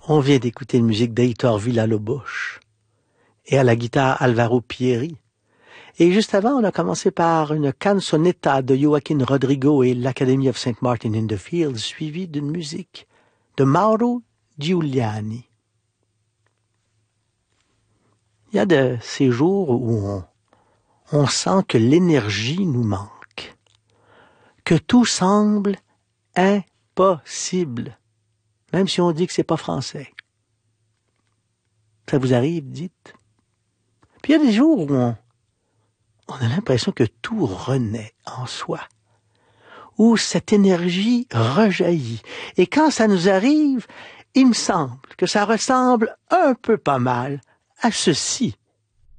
On vient d'écouter une musique d'Heitor Villa-Lobos et à la guitare Alvaro Pierri. Et juste avant, on a commencé par une canzonetta de Joaquin Rodrigo et l'Academy of St. Martin in the Fields, suivie d'une musique de Mauro Giuliani. Il y a de ces jours où on sent que l'énergie nous manque, que tout semble impossible, même si on dit que c'est pas français. Ça vous arrive, dites? Puis il y a des jours où on a l'impression que tout renaît en soi, où cette énergie rejaillit. Et quand ça nous arrive, il me semble que ça ressemble un peu pas mal à ceci.